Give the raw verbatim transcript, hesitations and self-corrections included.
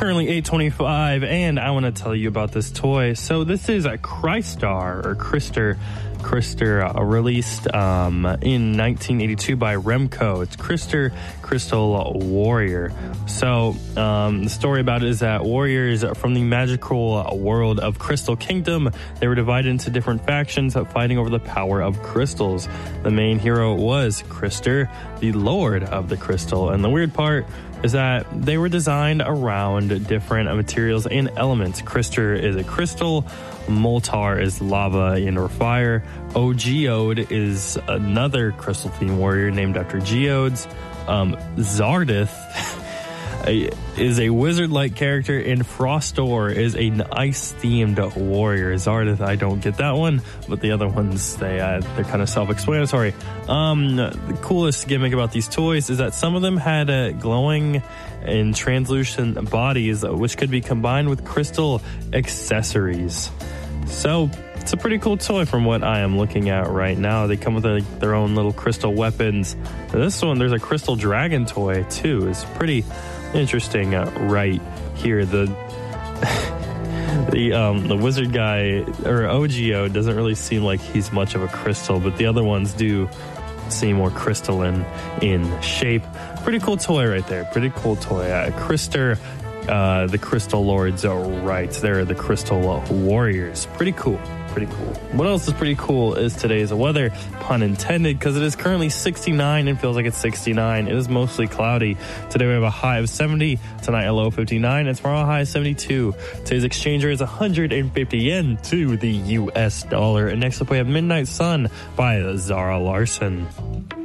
currently eight twenty-five, and I want to tell you about this toy. So this is a Crystar, or Crister, Crister, uh, released um, in nineteen eighty-two by Remco. It's Crister Crystal Warrior. So um, the story about it is that warriors from the magical world of Crystal Kingdom, they were divided into different factions fighting over the power of crystals. The main hero was Crister, the Lord of the Crystal. And the weird part is that they were designed around different materials and elements. Crister is a crystal, Moltar is lava and or fire, Ogeode is another crystal themed warrior named after geodes, um, Zardith is a wizard-like character, and Frostor is an ice-themed warrior. Zardith, I don't get that one, but the other ones, they, uh, they're kind of self-explanatory. Um, the coolest gimmick about these toys is that some of them had uh, glowing and translucent bodies, which could be combined with crystal accessories. So it's a pretty cool toy from what I am looking at right now. They come with a, their own little crystal weapons. Now this one, there's a crystal dragon toy too. It's pretty interesting uh, right here. The the um the wizard guy, or Ogeo, doesn't really seem like he's much of a crystal, but the other ones do seem more crystalline in shape. Pretty cool toy right there. Pretty cool toy. Uh, Crister, uh, the Crystal Lords are right. They're the Crystal Warriors. Pretty cool. Pretty cool. What else is pretty cool is today's weather, pun intended, because it is currently sixty-nine and feels like it's sixty-nine. It is mostly cloudy. Today we have a high of seventy, tonight a low of fifty-nine, and tomorrow a high of seventy-two. Today's exchange rate is one hundred fifty yen to the U S dollar. And next up we have Midnight Sun by Zara Larsson.